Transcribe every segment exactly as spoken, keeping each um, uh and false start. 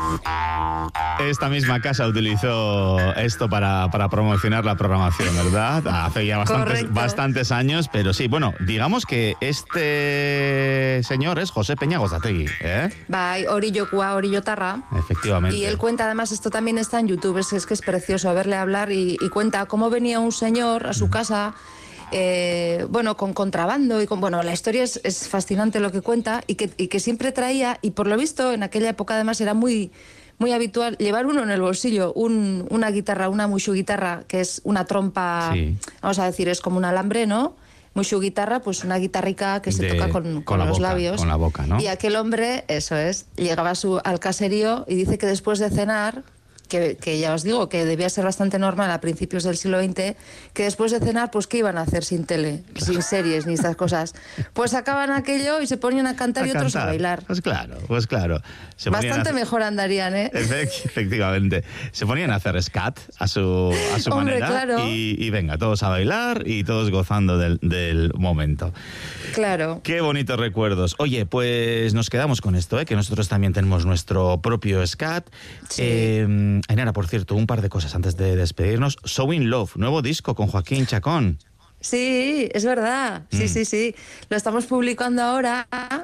Esta misma casa utilizó esto para, para promocionar la programación, ¿verdad? Hace ya bastantes, bastantes años, pero sí, bueno, digamos que este señor es José Peña Gozategui, ¿eh? Bai, hori jokua, hori jotarra. Efectivamente. Y él cuenta, además, esto también está en YouTube, es, es que es precioso verle hablar y, y cuenta cómo venía un señor a su mm. casa... Eh, bueno, con contrabando y con, bueno, la historia es, es fascinante lo que cuenta y que, y que siempre traía, y por lo visto en aquella época además era muy, muy habitual llevar uno en el bolsillo, un, una guitarra, una mushu guitarra, que es una trompa, sí. Vamos a decir, es como un alambre, ¿no? Mushu guitarra, pues una guitarrica que se de, toca con, con, con los boca, labios. Con la boca, ¿no? Y aquel hombre, eso es, llegaba a su, al caserío y dice que después de cenar... Que, que ya os digo que debía ser bastante normal a principios del siglo veinte, que después de cenar, pues ¿qué iban a hacer sin tele, sin series ni estas cosas? Pues sacaban aquello y se ponían a cantar a y otros cantar. a bailar. Pues claro, pues claro. Se Bastante a... mejor andarían, ¿eh? Efectivamente. Se ponían a hacer scat a su, a su Hombre, manera claro. y, y venga, todos a bailar y todos gozando del, del momento. Claro. Qué bonitos recuerdos. Oye, pues nos quedamos con esto, ¿eh? Que nosotros también tenemos nuestro propio scat. Sí. Eh, Ainara, por cierto, un par de cosas antes de despedirnos. So In Love, nuevo disco con Joaquín Chacón. Sí, es verdad. Sí, mm. sí, sí. Lo estamos publicando ahora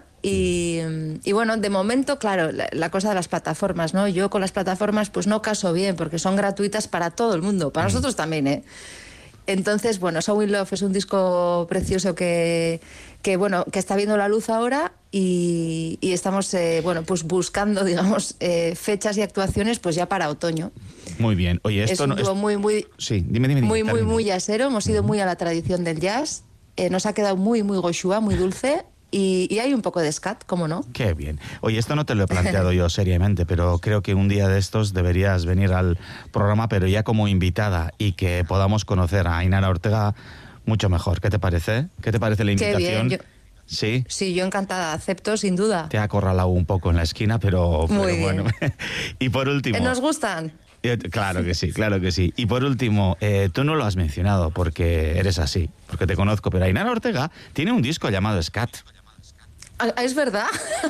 y, y bueno, de momento, claro, la, la cosa de las plataformas, ¿no? Yo con las plataformas pues no caso bien porque son gratuitas para todo el mundo, para mm. nosotros también, ¿eh? Entonces, bueno, So In Love es un disco precioso que, que bueno, que está viendo la luz ahora y, y estamos, eh, bueno, pues buscando, digamos, eh, fechas y actuaciones pues ya para otoño. Muy bien. Oye, esto es un no dúo es... muy, muy, sí, dime, dime, dime, muy, muy, dime. muy jazzero. Hemos ido uh-huh. muy a la tradición del jazz. Eh, nos ha quedado muy, muy goshua, muy dulce. Y, y hay un poco de scat, ¿cómo no? Qué bien. Oye, esto no te lo he planteado yo seriamente, pero creo que un día de estos deberías venir al programa, pero ya como invitada, y que podamos conocer a Ainara Ortega mucho mejor. ¿Qué te parece? ¿Qué te parece la invitación? Qué bien. Yo... Sí. Sí, yo encantada, acepto sin duda. Te ha acorralado un poco en la esquina, pero, Muy pero bien. Bueno. Y por último... ¿Nos gustan? Claro que sí, claro que sí. Y por último, eh, tú no lo has mencionado porque eres así, porque te conozco, pero Ainara Ortega tiene un disco llamado Scat. Ah, es verdad.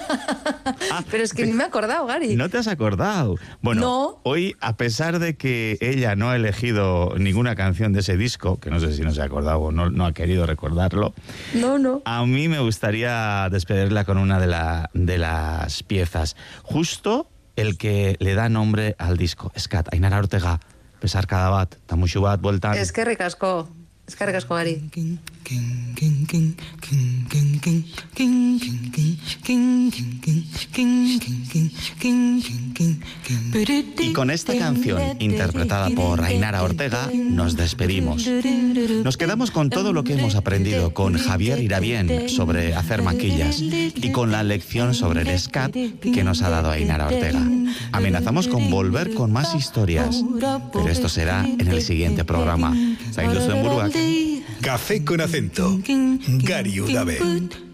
Ah, pero es que ni me he acordado, Gary. ¿No te has acordado? Bueno, no. Hoy, a pesar de que ella no ha elegido ninguna canción de ese disco, que no sé si no se ha acordado o no, no ha querido recordarlo, no, no. A mí me gustaría despedirla con una de, la, de las piezas. Justo el que le da nombre al disco, Scat. Ainara Ortega, pesar cada bat, tamuxu bat, vueltan. Es que ricasco. Es que ricasco, Gary. Y con esta canción, interpretada por Ainara Ortega, nos despedimos. Nos quedamos con todo lo que hemos aprendido con Javier Irabien sobre hacer maquillas y con la lección sobre el scat que nos ha dado Ainara Ortega. Amenazamos con volver con más historias, pero esto será en el siguiente programa. Zaindu zuen buruak. Café con acento. Gary Udave.